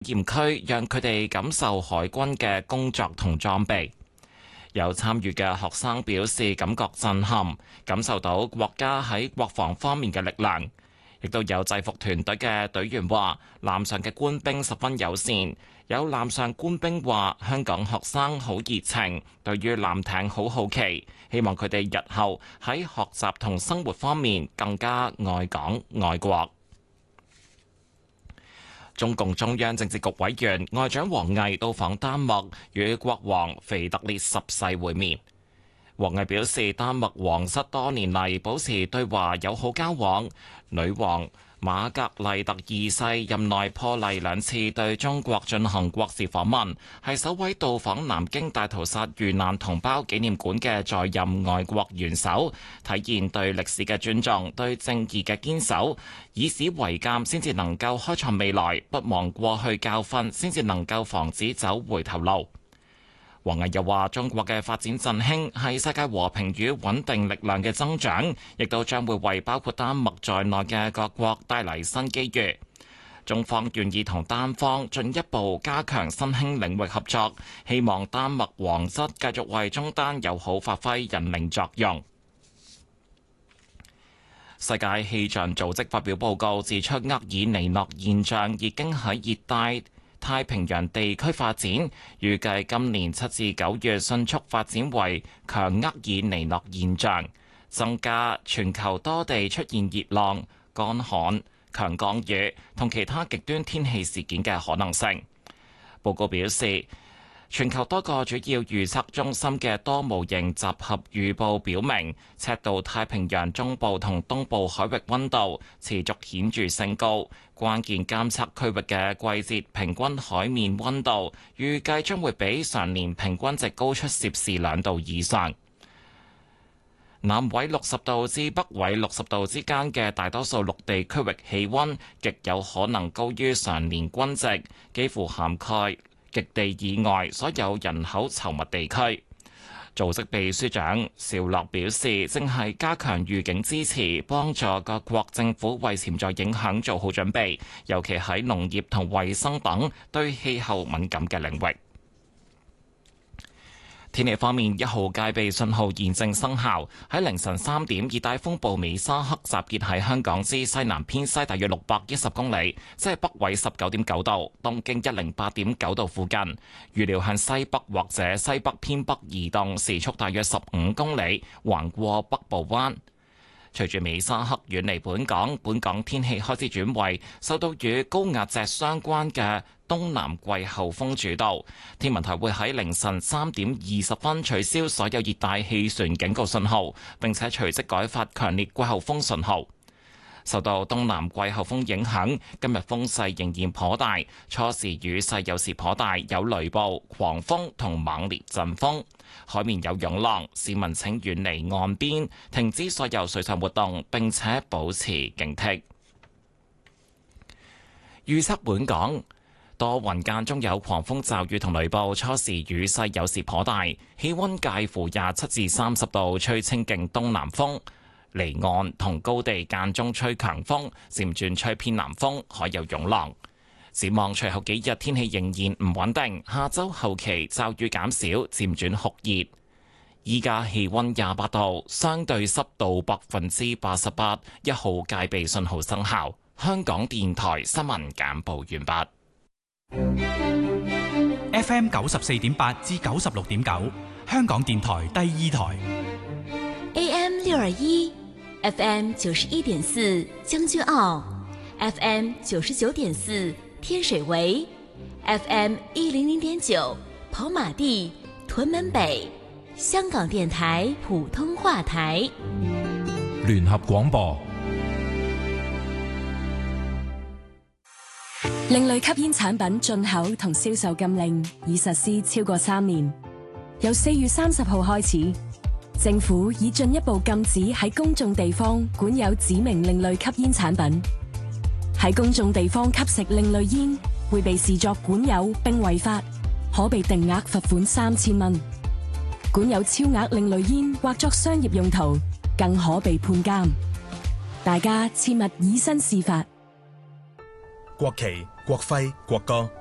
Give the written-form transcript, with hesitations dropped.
驗區，讓佢哋感受海軍嘅工作同裝備。有參與嘅學生表示感覺震撼，感受到國家喺國防方面嘅力量。亦都有制服團隊嘅隊員話，艦上嘅官兵十分友善。有艦上官兵話，香港學生好熱情，對於艦艇好好奇，希望佢哋日後喺學習同生活方面更加愛港愛國。中共中央政治局委員外長王毅到訪丹麥，與國王腓特烈十世會面。王毅表示，丹麥皇室多年嚟保持對華友好交往。女王瑪格麗特二世任內破例2次對中國進行國事訪問，係首位到訪南京大屠殺遇難同胞紀念館嘅在任外國元首，體現對歷史嘅尊重、對正義嘅堅守，以史為鑑先至能夠開創未來，不忘過去教訓先至能夠防止走回頭路。王毅又話：中國嘅發展振興係世界和平與穩定力量嘅增長，亦都將會為包括丹麥在內嘅各國帶嚟新機遇。中方願意同丹方進一步加強新興領域合作，希望丹麥皇室繼續為中丹友好發揮引領作用。世界氣象組織發表報告指出，厄爾尼諾現象已經喺熱帶太平洋地區發展，預計今年7至9月迅速發展為強厄爾尼諾現象，增加全球多地出現熱浪、乾旱、強降雨同其他極端天氣事件嘅可能性。報告表示，全球多個主要預測中心嘅多模型集合預報表明，赤道太平洋中部同東部海域溫度持續顯著升高，關鍵監測區域嘅季節平均海面溫度預計將會比常年平均值高出攝氏2度以上。南緯60度至北緯60度之間嘅大多數陸地區域氣溫極有可能高於常年均值，幾乎涵蓋極地以外所有人口稠密地區。組織秘書長邵樂表示，正係加強預警支持，幫助各國政府為潛在影響做好準備，尤其喺農業同衛生等對氣候敏感嘅領域。天氣方面，1號戒備信號現正生效。喺凌晨3點，熱帶風暴美沙克集結喺香港之西南偏西大約610公里，即係北緯19.9度、東經108.9度附近。預料向西北或者西北偏北移動，時速大約15公里，橫過北部灣。隨住美沙克遠離本港，本港天氣開始轉為受到與高壓脊相關嘅東南季候風主導。天文台會喺凌晨3點20分取消所有熱帶氣旋警告信號，並且隨即改發強烈季候風信號。受到東南季候風影響，今日風勢仍然頗大，初時雨勢有時頗大，有雷暴、狂風同猛烈陣風，海面有湧浪，市民請遠離岸邊，停止所有水上活動，並且保持警惕。預測本港多雲間中有狂風驟雨同雷暴，初時雨勢有時頗大，氣溫介乎27至30度，吹清勁東南風。離岸同高地間中吹強風，漸轉吹偏南風，海有湧浪。展望隨後幾日天氣仍然唔穩定，下周後期驟雨減少，漸轉酷熱。依家氣溫28度，相對濕度88%，1號戒備信號生效。香港電台新聞簡報完畢。FM 94.8至96.9，香港電台第2台。 AM 621，FM 91.4將軍澳，FM 99.4天水圍，FM 100.9跑馬地、屯門北，香港電台普通話台。 聯合廣播。 另類吸煙產品進口同銷售禁令已實施超過3年，由4月30號開始，政府已進一步禁止喺公眾地方管有指明另類吸煙產品。喺公眾地方吸食另類煙，會被視作管有並違法，可被定額罰款3000蚊。管有超額另類煙或作商業用途，更可被判監。大家切勿以身試法。 國旗、國徽、國歌